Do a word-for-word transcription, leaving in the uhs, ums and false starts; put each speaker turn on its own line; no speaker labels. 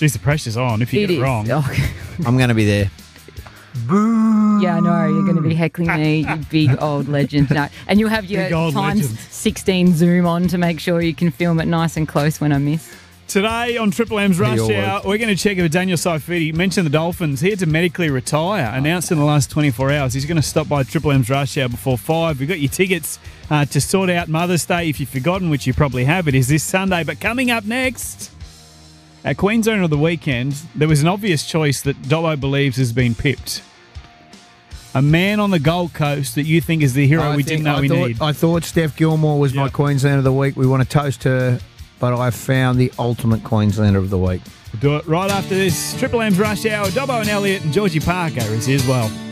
Jeez, the pressure's on if you
It
get it
is.
wrong.
Oh,
I'm going to be there.
yeah, I know. You're going to be heckling me, you big old legend. No. And you'll have your
Big old
times
legend.
sixteen zoom on to make sure you can film it nice and close when I miss.
Today on Triple M's Rush
Your
Hour,
words.
we're going to check if Daniel Saifidi mentioned the Dolphins. He had to medically retire, announced in the last twenty-four hours. He's going to stop by Triple M's Rush Hour before five. We've got your tickets uh, to sort out Mother's Day. If you've forgotten, which you probably have, it is this Sunday. But coming up next, at Queensland of the weekend, there was an obvious choice that Dobbo believes has been pipped. A man on the Gold Coast that you think is the hero
I
we
think-
didn't know
I
we
thought,
need.
I thought Steph Gilmore was my
Yep.
Queenslander of the week. We want to toast her, but I found the ultimate Queenslander of the week.
We'll do it right after this. Triple M's Rush Hour. Dobbo and Elliott and Georgie Parker is here as well.